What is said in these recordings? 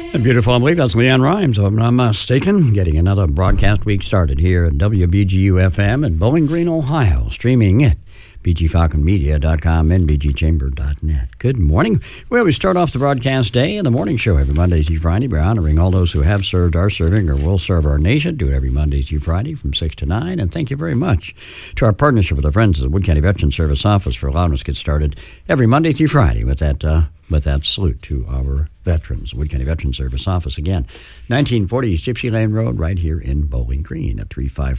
Beautiful. I believe that's Leanne Rhymes, if I'm not mistaken. Getting another broadcast week started here at WBGU-FM in Bowling Green, Ohio. Streaming at bgfalconmedia.com and bgchamber.net. Good morning. Well, we start off the broadcast day in the morning show every Monday through Friday. We're honoring all those who have served, are serving, or will serve our nation. Do it every Monday through Friday from 6 to 9. And thank you very much to our partnership with our friends at the Wood County Veterans Service Office for allowing us to get started every Monday through Friday with that salute to our veterans. Wood County Veterans Service Office, again, 1940 East Gypsy Lane Road, right here in Bowling Green at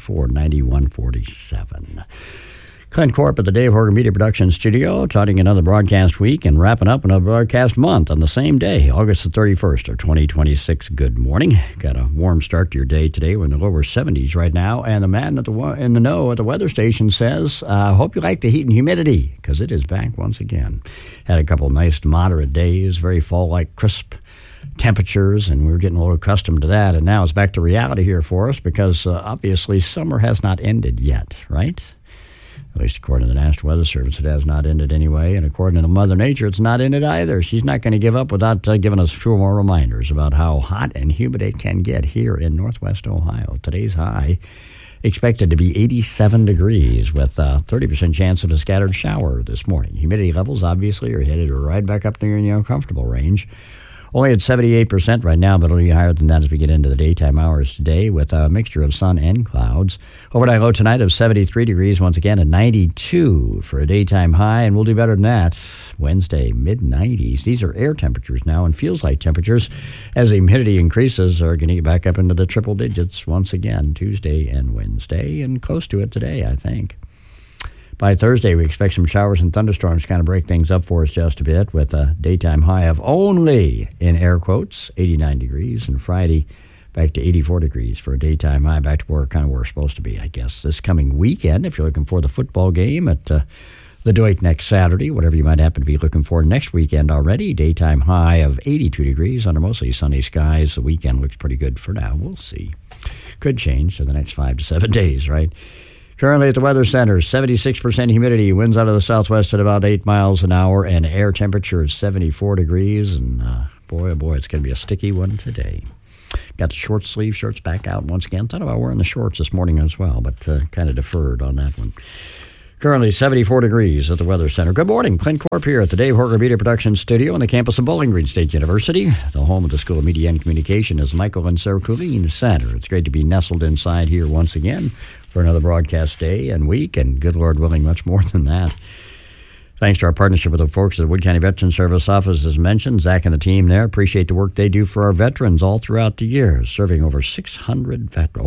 354-9147. Clint Corp at the Dave Horgan Media Production Studio, starting another broadcast week and wrapping up another broadcast month on the same day, August the 31st of 2026. Good morning. Got a warm start to your day today. We're in the lower 70s right now, and the man in the know at the weather station says, hope you like the heat and humidity, because it is back once again. Had a couple nice moderate days, very fall-like crisp temperatures, and we were getting a little accustomed to that, and now it's back to reality here for us because obviously summer has not ended yet, right? At least according to the National Weather Service, it has not ended anyway. And according to Mother Nature, it's not ended either. She's not going to give up without giving us a few more reminders about how hot and humid it can get here in northwest Ohio. Today's high expected to be 87 degrees with a 30% chance of a scattered shower this morning. Humidity levels obviously are headed right back up near the uncomfortable range. Only at 78% right now, but it'll be higher than that as we get into the daytime hours today with a mixture of sun and clouds. Overnight low tonight of 73 degrees, once again at 92 for a daytime high, and we'll do better than that Wednesday, mid-90s. These are air temperatures now, and feels like temperatures as the humidity increases are going to get back up into the triple digits once again Tuesday and Wednesday, and close to it today, I think. By Thursday, we expect some showers and thunderstorms to kind of break things up for us just a bit with a daytime high of only, in air quotes, 89 degrees. And Friday, back to 84 degrees for a daytime high, back to where we're supposed to be, I guess. This coming weekend, if you're looking for the football game at the Deutsch next Saturday, whatever you might happen to be looking for next weekend already, daytime high of 82 degrees under mostly sunny skies. The weekend looks pretty good for now. We'll see. Could change in the next 5 to 7 days, right? Currently at the Weather Center, 76% humidity, winds out of the southwest at about 8 miles an hour, and air temperature is 74 degrees. And boy, oh boy, it's going to be a sticky one today. Got the short sleeve shirts back out once again. Thought about wearing the shorts this morning as well, but kind of deferred on that one. Currently 74 degrees at the Weather Center. Good morning. Clint Corp here at the Dave Horgan Media Production Studio on the campus of Bowling Green State University. The home of the School of Media and Communication is Michael and Sarah Colleen Center. It's great to be nestled inside here once again for another broadcast day and week, and good Lord willing, much more than that. Thanks to our partnership with the folks at the Wood County Veterans Service Office, as mentioned, Zach and the team there appreciate the work they do for our veterans all throughout the year, serving over 6,000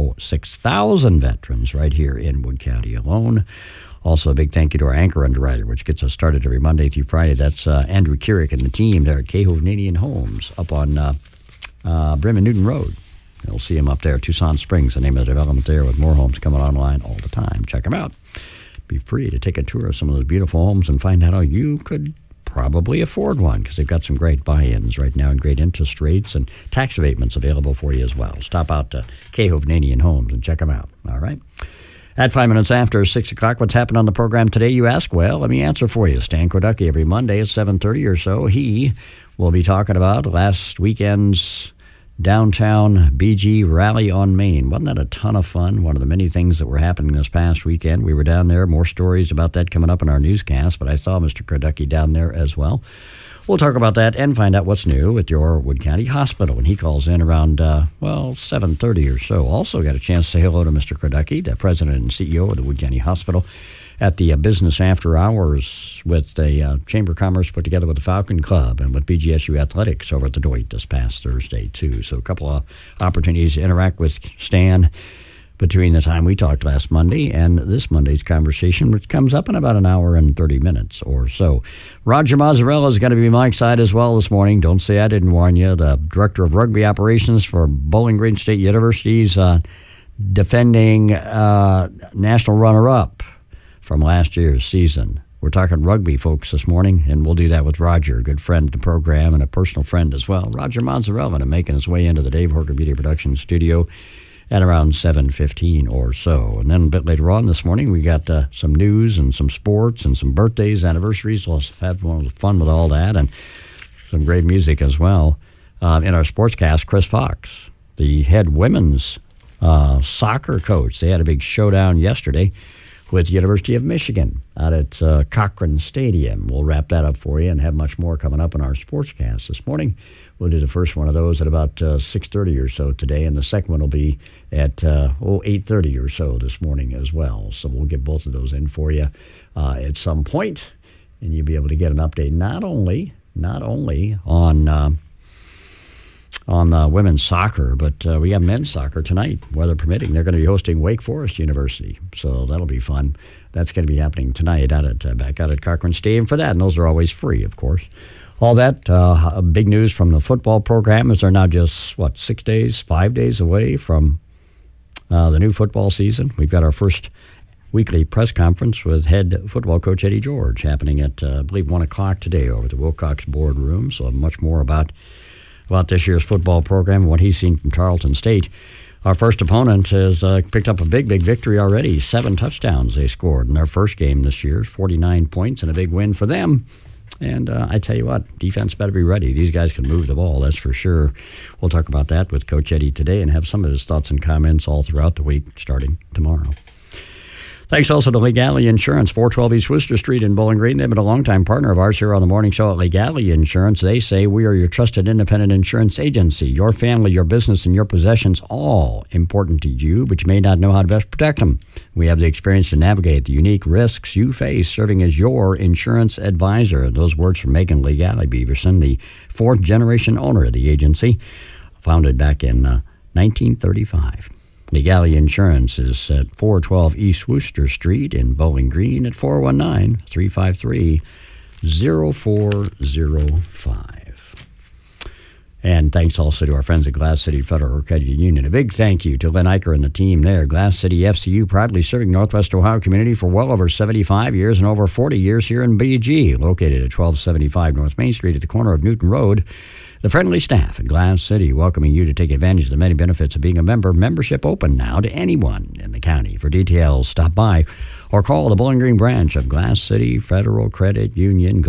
veterans right here in Wood County alone. Also, a big thank you to our anchor underwriter, which gets us started every Monday through Friday. That's Andrew Kierick and the team there at Cahoe Homes up on Brim and Newton Road. You'll see them up there, Tucson Springs, the name of the development there, with more homes coming online all the time. Check them out. Be free to take a tour of some of those beautiful homes and find out how you could probably afford one, because they've got some great buy-ins right now and great interest rates and tax abatements available for you as well. Stop out to Cahoe Homes and check them out. All right. At 5 minutes after 6 o'clock, what's happened on the program today, you ask? Well, let me answer for you. Stan Korducky every Monday at 7:30 or so. He will be talking about last weekend's downtown BG Rally on Main. Wasn't that a ton of fun? One of the many things that were happening this past weekend. We were down there. More stories about that coming up in our newscast, but I saw Mr. Korducky down there as well. We'll talk about that and find out what's new at your Wood County Hospital. And he calls in around, 7:30 or so. Also got a chance to say hello to Mr. Korducky, the president and CEO of the Wood County Hospital, at the business after hours with the Chamber of Commerce put together with the Falcon Club and with BGSU Athletics over at the Deutsch this past Thursday, too. So a couple of opportunities to interact with Stan between the time we talked last Monday and this Monday's conversation, which comes up in about an hour and 30 minutes or so. Roger Mazzarella is going to be Mike's side as well this morning. Don't say I didn't warn you. The Director of Rugby Operations for Bowling Green State University's defending national runner-up from last year's season. We're talking rugby, folks, this morning, and we'll do that with Roger, a good friend of the program and a personal friend as well. Roger Mazzarella making his way into the Dave Horgan Media Production Studio at around 7:15 or so. And then a bit later on this morning, we got some news and some sports and some birthdays, anniversaries. We'll have fun with all that and some great music as well. in our sportscast, Chris Fox, the head women's soccer coach. They had a big showdown yesterday with the University of Michigan out at Cochran Stadium. We'll wrap that up for you and have much more coming up in our sportscast this morning. We'll do the first one of those at about 6:30 or so today, and the second one will be at 8:30 or so this morning as well. So we'll get both of those in for you at some point, and you'll be able to get an update not only on women's soccer, but we have men's soccer tonight, weather permitting. They're going to be hosting Wake Forest University, so that'll be fun. That's going to be happening tonight back out at Cochran Stadium for that, and those are always free, of course. All that, big news from the football program is they're now just, 5 days away from the new football season. We've got our first weekly press conference with head football coach Eddie George happening at, I believe, 1 o'clock today over at the Wilcox boardroom, so much more about this year's football program and what he's seen from Tarleton State. Our first opponent has picked up a big victory already. 7 touchdowns they scored in their first game this year, 49 points, and a big win for them. And I tell you what, defense better be ready. These guys can move the ball, that's for sure. We'll talk about that with Coach Eddie today and have some of his thoughts and comments all throughout the week, starting tomorrow. Thanks also to Legale Insurance, 412 East Worcester Street in Bowling Green. They've been a longtime partner of ours here on the morning show at Legale Insurance. They say we are your trusted independent insurance agency. Your family, your business, and your possessions, all important to you, but you may not know how to best protect them. We have the experience to navigate the unique risks you face serving as your insurance advisor. Those words from Megan Legale Beaverson, the fourth-generation owner of the agency, founded back in 1935. Legale Insurance is at 412 East Worcester Street in Bowling Green at 419-353-0405. And thanks also to our friends at Glass City Federal Credit Union. A big thank you to Lynn Eicher and the team there. Glass City FCU, proudly serving Northwest Ohio community for well over 75 years and over 40 years here in BG, located at 1275 North Main Street at the corner of Newton Road. The friendly staff at Glass City welcoming you to take advantage of the many benefits of being a member. Membership open now to anyone in the county. For details, stop by or call the Bowling Green branch of Glass City Federal Credit Union.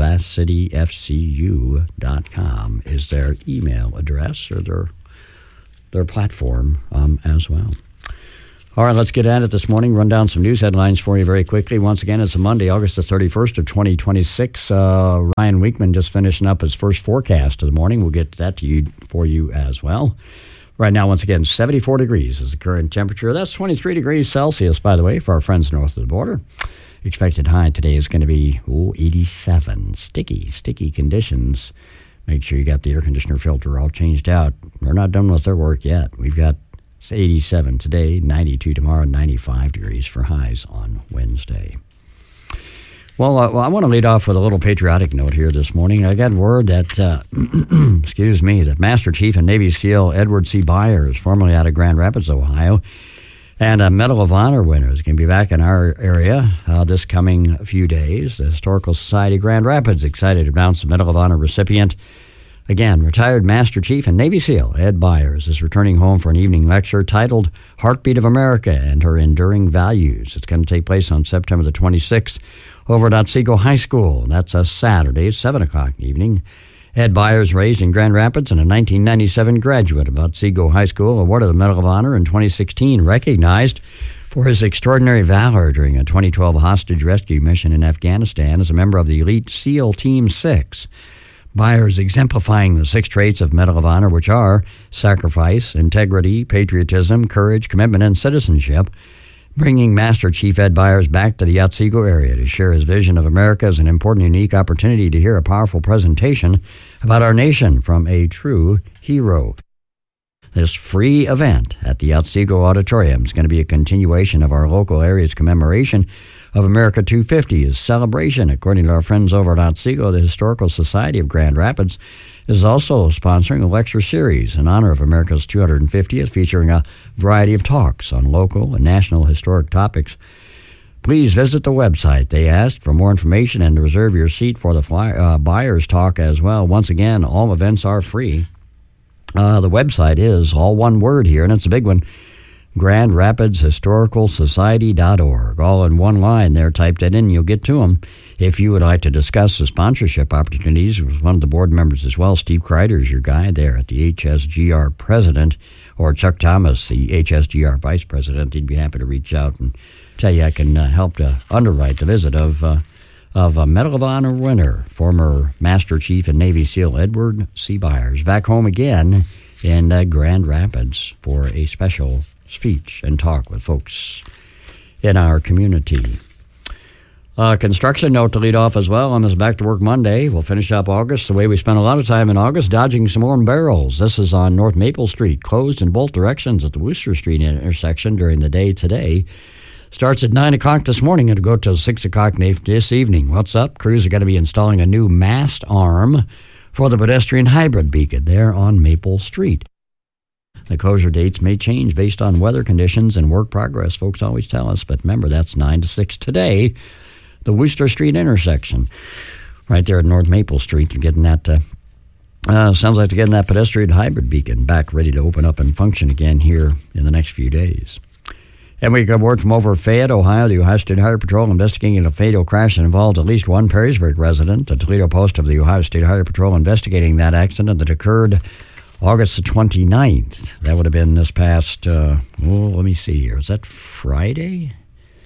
GlassCityFCU.com is their email address or their platform as well. All right, let's get at it this morning. Run down some news headlines for you very quickly. Once again, it's a Monday, August the 31st of 2026. Ryan Weekman just finishing up his first forecast of the morning. We'll get that to you for you as well. Right now, once again, 74 degrees is the current temperature. That's 23 degrees Celsius, by the way, for our friends north of the border. Expected high today is going to be 87. Sticky conditions. Make sure you got the air conditioner filter all changed out. We're not done with their work yet. We've got 87 today, 92 tomorrow, 95 degrees for highs on Wednesday. Well, I want to lead off with a little patriotic note here this morning. I got word that, that Master Chief and Navy SEAL Edward C. Byers, formerly out of Grand Rapids, Ohio, and a Medal of Honor winner is going to be back in our area this coming few days. The Historical Society of Grand Rapids excited to announce the Medal of Honor recipient. Again, retired Master Chief and Navy SEAL Ed Byers is returning home for an evening lecture titled Heartbeat of America and Her Enduring Values. It's going to take place on September the 26th over at Otsego High School. That's a Saturday, 7 o'clock evening. Ed Byers, raised in Grand Rapids and a 1997 graduate of Otsego High School, awarded the Medal of Honor in 2016, recognized for his extraordinary valor during a 2012 hostage rescue mission in Afghanistan as a member of the elite SEAL Team 6. Byers exemplifying the 6 traits of Medal of Honor, which are sacrifice, integrity, patriotism, courage, commitment, and citizenship, bringing Master Chief Ed Byers back to the Otsego area to share his vision of America as an important, unique opportunity to hear a powerful presentation about our nation from a true hero. This free event at the Otsego Auditorium is going to be a continuation of our local area's commemoration of America 250's celebration. According to our friends over at Otsego, the Historical Society of Grand Rapids is also sponsoring a lecture series in honor of America's 250th, featuring a variety of talks on local and national historic topics. Please visit the website, they asked, for more information and to reserve your seat for the Byers talk as well. Once again, all events are free. The website is all one word here, and it's a big one, Grand Rapids Historical Society.org. All in one line there. Type that in, you'll get to them. If you would like to discuss the sponsorship opportunities with one of the board members as well, Steve Kreider is your guy there at the HSGR president, or Chuck Thomas, the HSGR vice president. He'd be happy to reach out and tell you I can help to underwrite the visit of a Medal of Honor winner, former Master Chief and Navy SEAL Edward C. Byers, back home again in Grand Rapids for a special speech and talk with folks in our community. Construction note to lead off as well on this Back to Work Monday. We'll finish up August the way we spent a lot of time in August, dodging some more barrels. This is on North Maple Street, closed in both directions at the Worcester Street intersection during the day today. Starts at 9 o'clock this morning and go till 6 o'clock this evening. What's up? Crews are going to be installing a new mast arm for the pedestrian hybrid beacon there on Maple Street. The closure dates may change based on weather conditions and work progress, folks always tell us. But remember, that's 9 to 6 today. The Worcester Street intersection, right there at North Maple Street. They're getting that, sounds like they're getting that pedestrian hybrid beacon back ready to open up and function again here in the next few days. And we got word from over Fayette, Ohio. The Ohio State Highway Patrol investigating a fatal crash that involved at least one Perrysburg resident. The Toledo Post of the Ohio State Highway Patrol investigating that accident that occurred August the 29th. That would have been this past, let me see here. Was that Friday?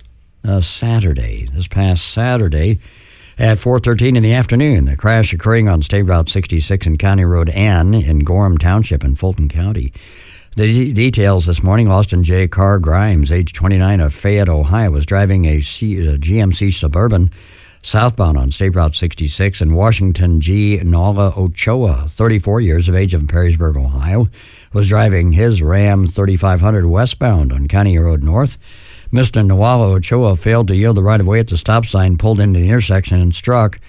Saturday. This past Saturday at 4:13 in the afternoon. The crash occurring on State Route 66 and County Road N in Gorham Township in Fulton County. The details this morning, Austin J. Carr Grimes, age 29 of Fayette, Ohio, was driving a GMC Suburban southbound on State Route 66, and Washington G. Nala Ochoa, 34 years of age of Perrysburg, Ohio, was driving his Ram 3500 westbound on County Road North. Mr. Nawala Ochoa failed to yield the right-of-way at the stop sign, pulled into the intersection, and struck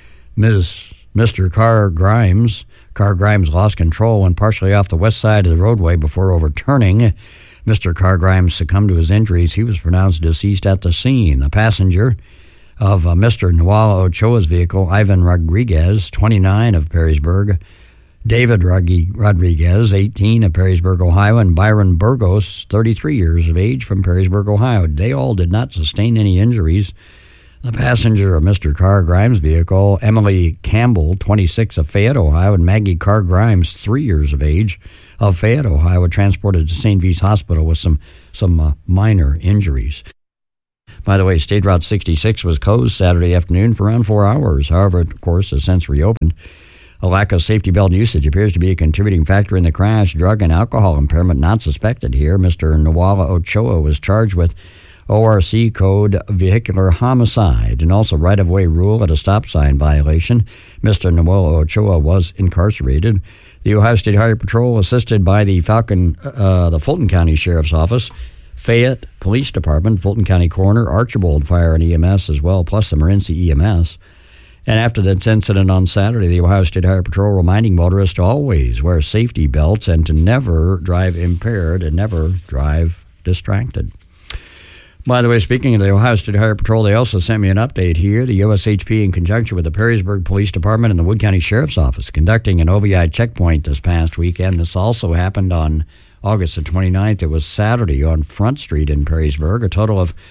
Mr. Carr Grimes. Carr Grimes lost control when partially off the west side of the roadway before overturning. Mr. Carr Grimes succumbed to his injuries. He was pronounced deceased at the scene. The passenger of Mr. Nawala Ochoa's vehicle, Ivan Rodriguez, 29 of Perrysburg, David Rodriguez, 18 of Perrysburg, Ohio, and Byron Burgos, 33 years of age from Perrysburg, Ohio. They all did not sustain any injuries. The passenger of Mr. Carr Grimes' vehicle, Emily Campbell, 26 of Fayette, Ohio, and Maggie Carr Grimes, 3 years of age of Fayette, Ohio, were transported to St. V's Hospital with some minor injuries. By the way, State Route 66 was closed Saturday afternoon for around 4 hours. However, of course, has since reopened. A lack of safety belt usage appears to be a contributing factor in the crash. Drug and alcohol impairment not suspected here. Mr. Nawala Ochoa was charged with ORC code vehicular homicide and also right-of-way rule at a stop sign violation. Mr. Nawala Ochoa was incarcerated. The Ohio State Highway Patrol, assisted by the Fulton County Sheriff's Office, Fayette Police Department, Fulton County Coroner, Archibald Fire and EMS as well, plus the Morenci EMS. And after that incident on Saturday, the Ohio State Highway Patrol reminding motorists to always wear safety belts and to never drive impaired and never drive distracted. By the way, speaking of the Ohio State Highway Patrol, they also sent me an update here. The USHP, in conjunction with the Perrysburg Police Department and the Wood County Sheriff's Office, conducting an OVI checkpoint this past weekend. This also happened on August the 29th. It was Saturday on Front Street in Perrysburg. A total of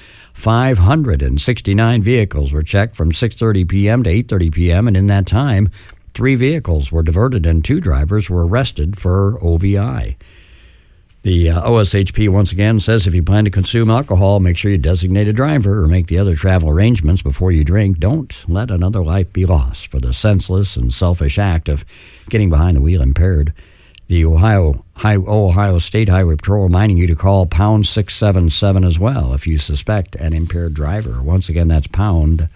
569 vehicles were checked from 6:30 p.m. to 8:30 p.m., and in that time, 3 vehicles were diverted and 2 drivers were arrested for OVI. The OSHP once again says if you plan to consume alcohol, make sure you designate a driver or make the other travel arrangements before you drink. Don't let another life be lost for the senseless and selfish act of getting behind the wheel impaired. The Ohio State Highway Patrol reminding you to call pound 677 as well if you suspect an impaired driver. Once again, that's pound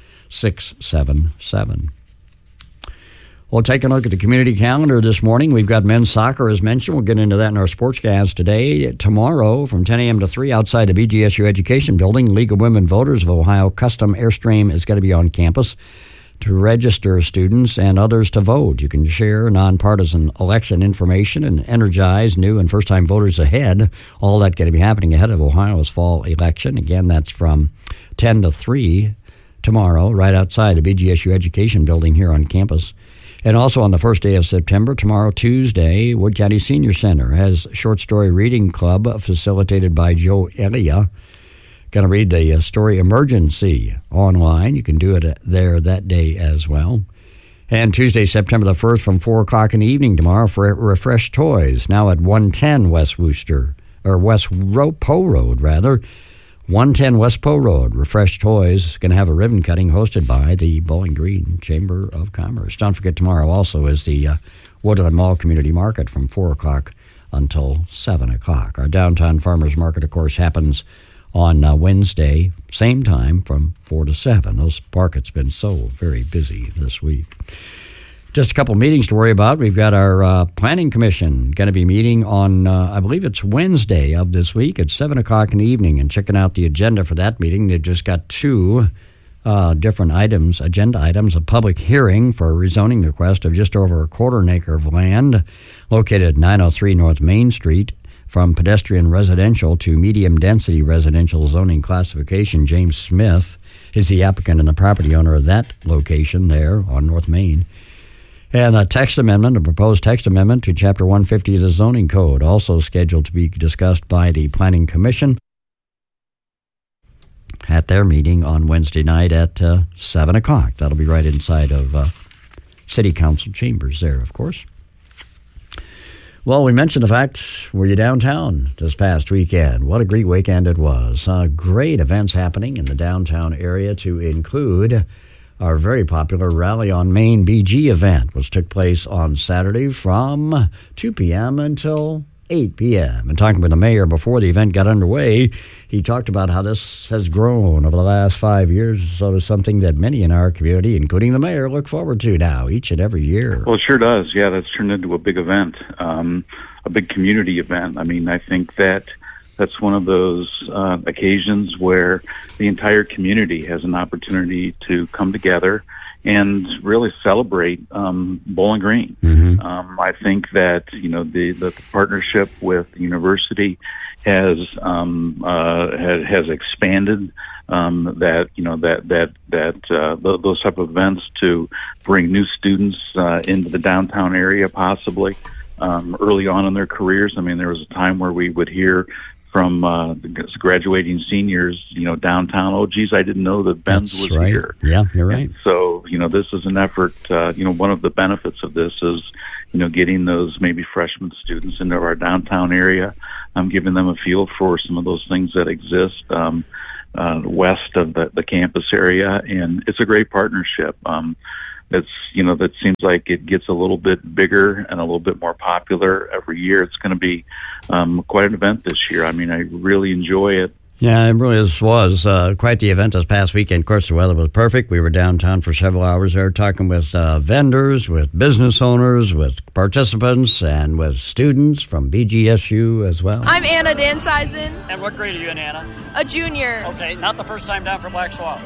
677. We'll take a look at the community calendar this morning. We've got men's soccer, as mentioned. We'll get into that in our sportscast today. Tomorrow, from 10 a.m. to 3, outside the BGSU Education Building, League of Women Voters of Ohio Custom Airstream is going to be on campus to register students and others to vote. You can share nonpartisan election information and energize new and first-time voters ahead. All that going to be happening ahead of Ohio's fall election. Again, that's from 10 to 3 tomorrow, right outside the BGSU Education Building here on campus. And also on the first day of September, tomorrow, Tuesday, Wood County Senior Center has Short Story Reading Club facilitated by Joe Elia. Going to read the story Emergency online. You can do it there that day as well. And Tuesday, September the 1st from 4 o'clock in the evening tomorrow for Refresh Toys, now at 110 West Poe Road, 110 West Poe Road. Refresh Toys is going to have a ribbon cutting hosted by the Bowling Green Chamber of Commerce. Don't forget, tomorrow also is the Woodland Mall Community Market from 4 o'clock until 7 o'clock. Our downtown farmers market, of course, happens on Wednesday, same time from 4 to 7. Those markets been so very busy this week. Just a couple meetings to worry about. We've got our Planning Commission going to be meeting on, I believe it's Wednesday of this week at 7 o'clock in the evening, and checking out the agenda for that meeting. They've just got 2 different agenda items, a public hearing for a rezoning request of just over a quarter an acre of land located at 903 North Main Street, from pedestrian residential to medium-density residential zoning classification. James Smith is the applicant and the property owner of that location there on North Main. And a proposed text amendment to Chapter 150 of the Zoning Code, also scheduled to be discussed by the Planning Commission at their meeting on Wednesday night at 7 o'clock. That'll be right inside of City Council chambers there, of course. Well, we mentioned the fact, were you downtown this past weekend? What a great weekend it was. Great events happening in the downtown area, to include our very popular Rally on Main BG event, which took place on Saturday from 2 p.m. until 8 p.m. And talking with the mayor before the event got underway, he talked about how this has grown over the last 5 years. So it's something that many in our community, including the mayor, look forward to now each and every year. Well, it sure does. Yeah, that's turned into a big event, a big community event. I mean, I think that's one of those occasions where the entire community has an opportunity to come together and really celebrate Bowling Green. Mm-hmm. I think that the partnership with the university has expanded those type of events to bring new students into the downtown area, possibly early on in their careers. I mean, there was a time where we would hear from graduating seniors, downtown, oh, geez, I didn't know that Ben's was right. Here. Yeah, you're right. And so, this is an effort, one of the benefits of this is, getting those maybe freshman students into our downtown area, giving them a feel for some of those things that exist west of the campus area. And it's a great partnership. That seems like it gets a little bit bigger and a little bit more popular every year. It's going to be quite an event this year. I mean, I really enjoy it. Yeah, it really was quite the event this past weekend. Of course, the weather was perfect. We were downtown for several hours there talking with vendors, with business owners, with participants, and with students from BGSU as well. I'm Anna Dansizen. And what grade are you in, Anna? A junior. Okay, not the first time down for Black Swamp.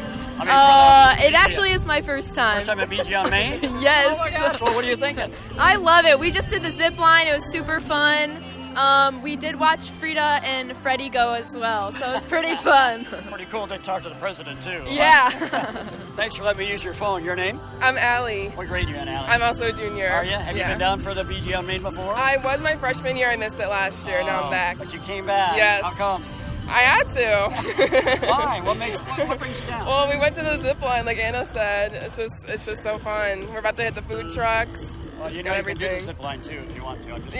It actually is my first time. First time at BG on Main? Yes. Oh my gosh, well, what are you thinking? I love it. We just did the zip line. It was super fun. We did watch Frida and Freddie go as well, so it was pretty fun. Pretty cool to talk to the president, too. Yeah. Thanks for letting me use your phone. Your name? I'm Allie. What grade are you in, Allie? I'm also a junior. Are you? Have you been down for the BG on Main before? I was my freshman year. I missed it last year. Now I'm back. But you came back. Yes. How come? I had to. Why? What brings you down? Well, we went to the zip line, like Anna said. It's just so fun. We're about to hit the food trucks. Well, you can do the zip line too if you want to. I'm just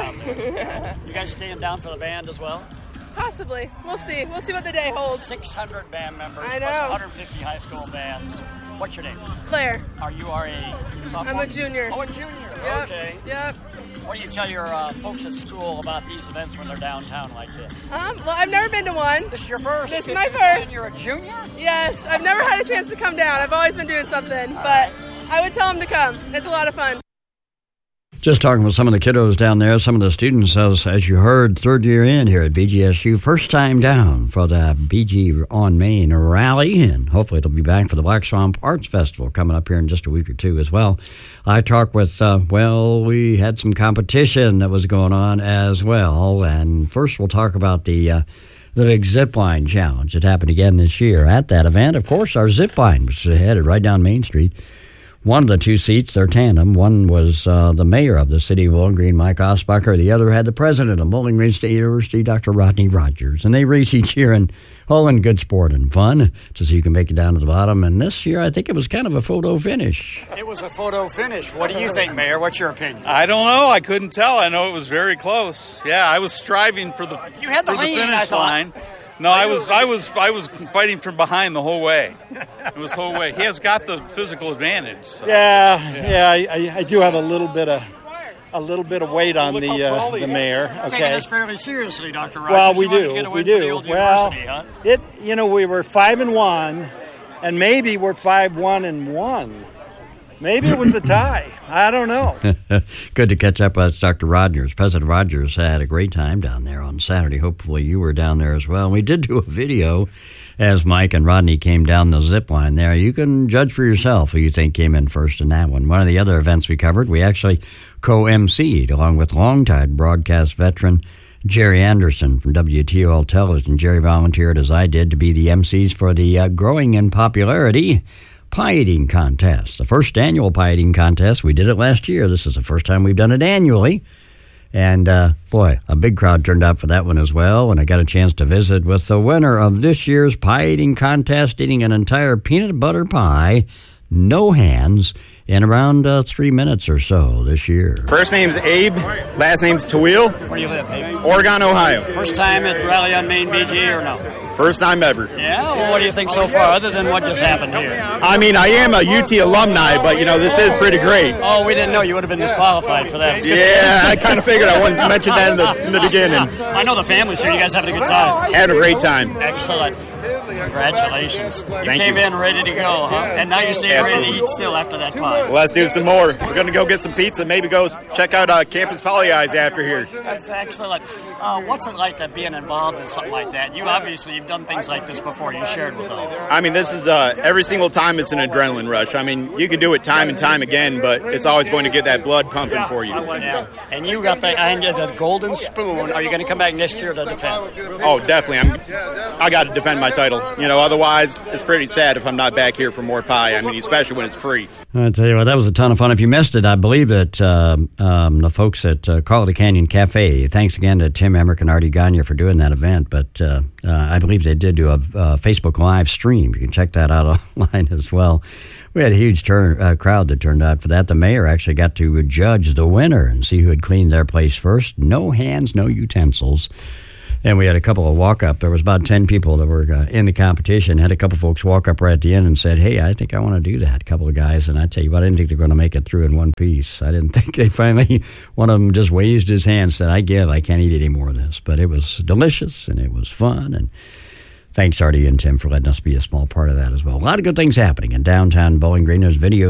yeah. You guys staying down for the band as well? Possibly. We'll see. We'll see what the day holds. 600 band members. I know. Plus 150 high school bands. What's your name? Claire. Are you a sophomore? I'm a junior. Oh, a junior. Yep. Okay. Yep. What do you tell your folks at school about these events when they're downtown like this? Well, I've never been to one. This is your first? This is my first. And you're a junior? Yes. I've never had a chance to come down. I've always been doing something. But I would tell them to come. It's a lot of fun. Just talking with some of the kiddos down there, some of the students, as you heard, third year in here at BGSU, first time down for the BG on Main rally, and hopefully it'll be back for the Black Swamp Arts Festival coming up here in just a week or two as well. I talked with, we had some competition that was going on as well, and first we'll talk about the big zipline challenge that happened again this year. At that event, of course, our zipline was headed right down Main Street. one of the two seats, their tandem. One was the mayor of the city of Bowling Green, Mike Osbacher. The other had the president of Bowling Green State University, Dr. Rodney Rogers. And they race each year and all in good sport and fun to see who can make it down to the bottom. And this year, I think it was kind of a photo finish. It was a photo finish. What do you think, Mayor? What's your opinion? I don't know. I couldn't tell. I know it was very close. Yeah, I was striving for the You had the lead, I finish thought. line. No, I was fighting from behind the whole way. It was the whole way. He has got the physical advantage. So. I do have a little bit of weight on the mayor. Taking this fairly seriously, Dr. Rogers. Well, we You wanted to do. get a We win for the do. old Well, university, huh? we were 5-1, and maybe we're 5-1-1. Maybe it was a tie. I don't know. Good to catch up with Dr. Rogers. President Rogers had a great time down there on Saturday. Hopefully you were down there as well. We did do a video as Mike and Rodney came down the zip line there. You can judge for yourself who you think came in first in that one. One of the other events we covered, we actually co-emceed along with longtime broadcast veteran Jerry Anderson from WTOL Television. Jerry volunteered, as I did, to be the MCs for the growing in popularity pie eating contest, the first annual pie eating contest. We did it last year. This is the first time we've done it annually. And, boy, a big crowd turned out for that one as well. And I got a chance to visit with the winner of this year's pie eating contest, eating an entire peanut butter pie, no hands, in around 3 minutes or so this year. First name's Abe, last name's Tawil, Where do you live, Abe? Oregon, Ohio. First time at Rally on Main BG or no? First time ever. Yeah? Well, what do you think so far, other than what just happened here? I mean, I am a UT alumni, but, this is pretty great. Oh, we didn't know. You would have been disqualified for that. Yeah, I kind of figured I wanted to mention that in the beginning. I know the family's here. You guys having a good time? Having a great time. Excellent. Congratulations. You Thank came you. in ready to go, huh? And now you're staying ready to eat still after that pie. Well, let's do some more. We're going to go get some pizza, maybe go check out Campus Poly Eyes after here. That's excellent. What's it like being involved in something like that? You've done things like this before. You shared with us. I mean, this is every single time it's an adrenaline rush. I mean, you can do it time and time again, but it's always going to get that blood pumping for you. Yeah. And you got the golden spoon. Are you going to come back next year to defend? Oh, definitely. I got to defend my title. Otherwise, it's pretty sad if I'm not back here for more pie. I mean, especially when it's free. I tell you what, that was a ton of fun. If you missed it, I believe that the folks at Colorado Canyon Cafe, thanks again to Tim Emmerich and Artie Gagne for doing that event, but I believe they did do a Facebook Live stream. You can check that out online as well. We had a huge crowd that turned out for that. The mayor actually got to judge the winner and see who had cleaned their place first. No hands, no utensils. And we had a couple of walk-up. There was about 10 people that were in the competition. Had a couple folks walk up right at the end and said, hey, I think I want to do that. A couple of guys. And I tell you what, I didn't think they were going to make it through in one piece. I didn't think they finally, one of them just raised his hand and said, I can't eat any more of this. But it was delicious and it was fun. And thanks, Artie and Tim, for letting us be a small part of that as well. A lot of good things happening in downtown Bowling Green. There's videos